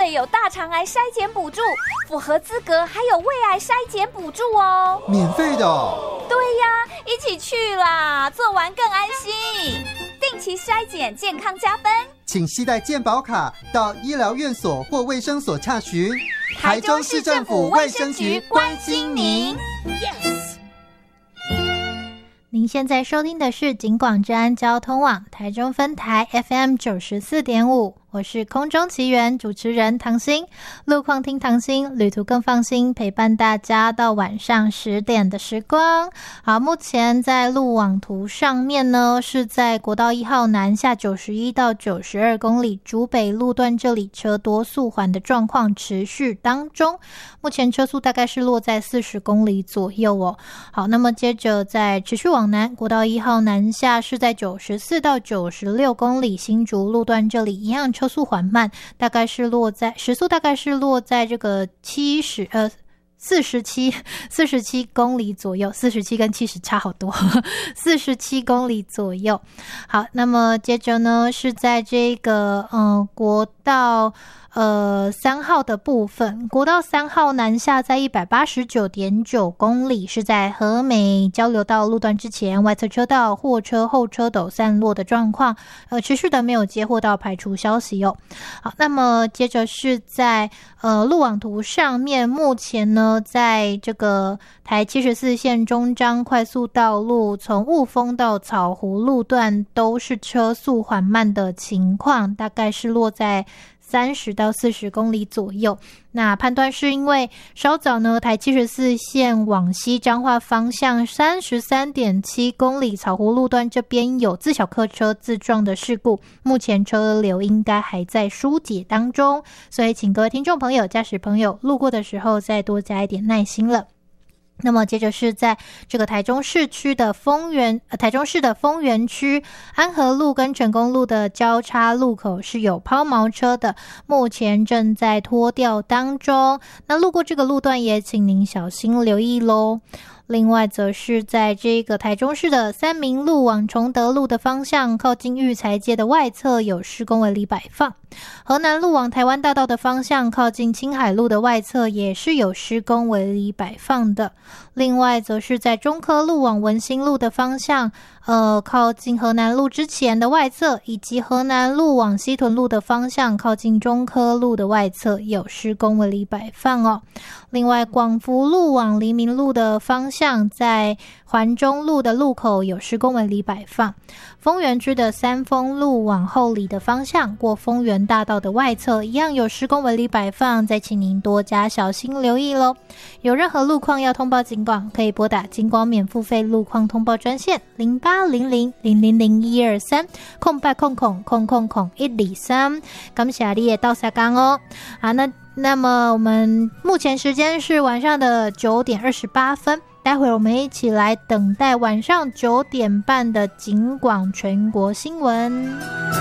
会有大肠癌筛检补助，符合资格还有胃癌筛检补助哦。 免费的哦？ 对呀，一起去啦，做完更安心。定期筛检，健康加分。 请携带健保卡到医疗院所或卫生所洽询。 台中市政府卫生局关心您。Yes。 您现在收听的是警广治安交通网台中分台 FM 94.5，我是空中奇缘主持人唐心，路况听唐心，旅途更放心，陪伴大家到晚上10点的时光。好，目前在路网图上面呢，是在国道1号南下91到92公里竹北路段这里车多速缓的状况持续当中，目前车速大概是落在40公里左右哦。好，那么接着在持续往南，国道1号南下是在94到96公里新竹路段这里一样车速缓慢，大概是落在时速大概是落在这个47公里左右，47跟70差好多47公里左右。好，那么接着呢是在这个国道3号的部分，国道3号南下在 189.9 公里，是在和美交流道路段之前，外侧车道货车后车斗散落的状况，持续的没有接获到排除消息哦。好，那么接着是在路网图上面，目前呢在这个台74线中彰快速道路从雾峰到草湖路段都是车速缓慢的情况，大概是落在30到40公里左右。那判断是因为稍早呢，台74线往西彰化方向 33.7 公里草湖路段这边有自小客车自撞的事故，目前车流应该还在疏解当中，所以请各位听众朋友、驾驶朋友路过的时候再多加一点耐心了。那么接着是在这个台中市的丰原区安和路跟成功路的交叉路口是有抛锚车的，目前正在拖吊当中，那路过这个路段也请您小心留意咯。另外则是在这个台中市的三民路往崇德路的方向，靠近育才街的外侧有施工围篱摆放，河南路往台湾大道的方向，靠近青海路的外侧也是有施工围篱摆放的。另外则是在中科路往文心路的方向，靠近河南路之前的外侧，以及河南路往西屯路的方向，靠近中科路的外侧有施工围篱摆放哦。另外广福路往黎明路的方向，在环中路的路口有施工围篱摆放。丰原区的三丰路往后里的方向，过丰原大道的外侧一样有施工围篱摆放，再请您多加小心留意咯。有任何路况要通报警广，可以拨打警广免付费路况通报专线0800000123空白空123。感谢你的到下岗哦。好，那么我们目前时间是晚上的9点28分，待会儿我们一起来等待晚上9点半的警广全国新闻。